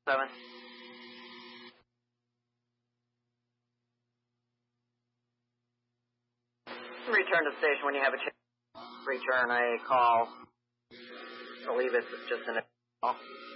7. Return to the station when you have a chance. Return a call. I believe it's just an call.